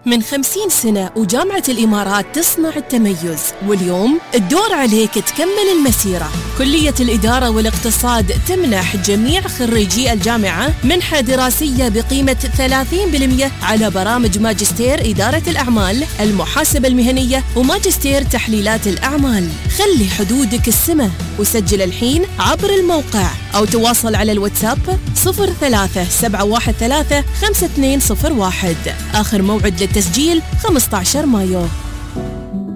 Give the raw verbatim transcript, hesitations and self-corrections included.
من خمسين سنة وجامعة الإمارات تصنع التميز، واليوم الدور عليك تكمل المسيرة. كلية الإدارة والاقتصاد تمنح جميع خريجي الجامعة منحة دراسية بقيمة ثلاثين بالمئة على برامج ماجستير إدارة الأعمال، المحاسبة المهنية، وماجستير تحليلات الأعمال. خلي حدودك السماء وسجل الحين عبر الموقع أو تواصل على الواتساب صفر ثلاثة سبعة واحد ثلاثة خمسة اثنين صفر واحد. آخر موعد للتسجيل خمسة عشر مايو.